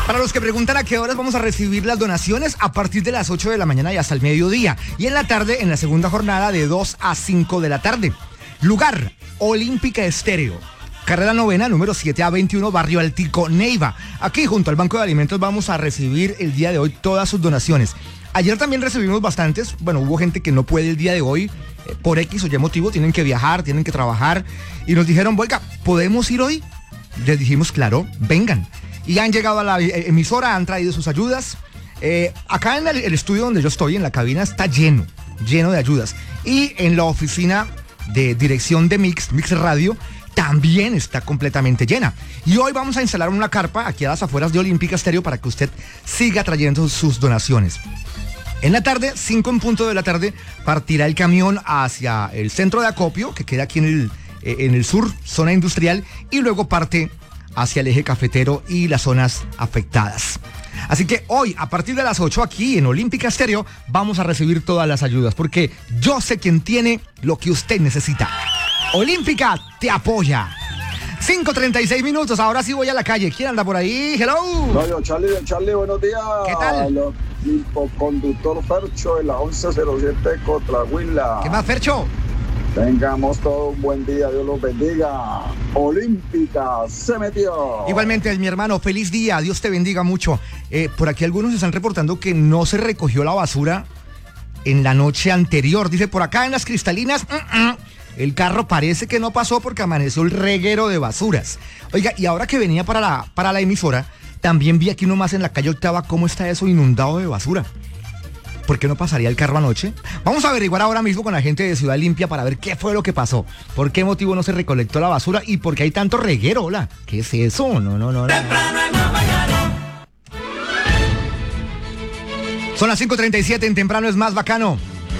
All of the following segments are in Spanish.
Para los que preguntan a qué horas vamos a recibir las donaciones, a partir de las 8 de la mañana y hasta el mediodía. Y en la tarde, en la segunda jornada, de 2 a 5 de la tarde. Lugar, Olímpica Estéreo. Carrera Novena, número 7A21, Barrio Altico, Neiva. Aquí, junto al Banco de Alimentos, vamos a recibir el día de hoy todas sus donaciones. Ayer también recibimos bastantes. Bueno, hubo gente que no puede el día de hoy, por X o Y motivo, tienen que viajar, tienen que trabajar. Y nos dijeron, oiga, ¿podemos ir hoy? Les dijimos, claro, vengan. Y han llegado a la emisora, han traído sus ayudas. Acá en el estudio donde yo estoy, en la cabina, está lleno de ayudas. Y en la oficina de dirección de Mix Radio, también está completamente llena. Y hoy vamos a instalar una carpa aquí a las afueras de Olímpica Estéreo para que usted siga trayendo sus donaciones. En la tarde, 5 en punto de la tarde, partirá el camión hacia el centro de acopio, que queda aquí en el sur, zona industrial, y luego parte hacia el eje cafetero y las zonas afectadas. Así que hoy, a partir de las 8, aquí en Olímpica Estéreo, vamos a recibir todas las ayudas, porque yo sé quién tiene lo que usted necesita. Olímpica te apoya. 5:36 minutos, ahora sí voy a la calle. ¿Quién anda por ahí? Hello. No, yo, Charlie, buenos días. ¿Qué tal? Conductor Fercho de la 1107 Cotrahuila. ¿Qué más, Fercho? Tengamos todo un buen día, Dios los bendiga. Olímpica se metió. Igualmente, mi hermano, feliz día, Dios te bendiga mucho. Por aquí algunos están reportando que no se recogió la basura en la noche anterior. Dice, por acá en las cristalinas, el carro parece que no pasó porque amaneció el reguero de basuras. Oiga, y ahora que venía para la emisora, también vi aquí nomás en la calle Octava cómo está eso inundado de basura. ¿Por qué no pasaría el carro anoche? Vamos a averiguar ahora mismo con la gente de Ciudad Limpia para ver qué fue lo que pasó. ¿Por qué motivo no se recolectó la basura? ¿Y por qué hay tanto reguero? Hola, ¿qué es eso? No. Temprano en la mañana. Son las 5:37, en Temprano es más bacano.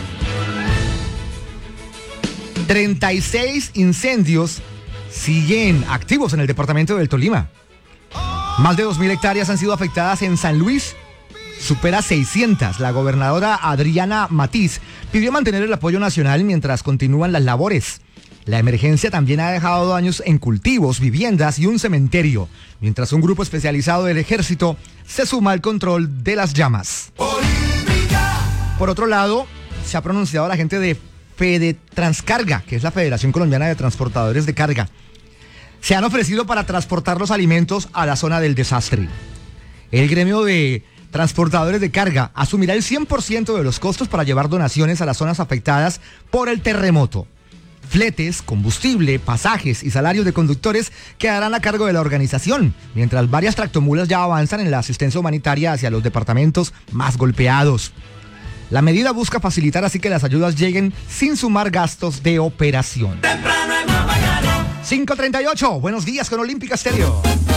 36 incendios siguen activos en el departamento del Tolima. Más de 2.000 hectáreas han sido afectadas en San Luis. Supera 600. La gobernadora Adriana Matiz pidió mantener el apoyo nacional mientras continúan las labores. La emergencia también ha dejado daños en cultivos, viviendas y un cementerio, mientras un grupo especializado del ejército se suma al control de las llamas. Por otro lado, se ha pronunciado la gente de FEDETRANSCARGA, que es la Federación Colombiana de Transportadores de Carga. Se han ofrecido para transportar los alimentos a la zona del desastre. El gremio de transportadores de carga asumirá el 100% de los costos para llevar donaciones a las zonas afectadas por el terremoto. Fletes, combustible, pasajes y salarios de conductores quedarán a cargo de la organización, mientras varias tractomulas ya avanzan en la asistencia humanitaria hacia los departamentos más golpeados. La medida busca facilitar así que las ayudas lleguen sin sumar gastos de operación. 5:38, buenos días con Olímpica Estéreo.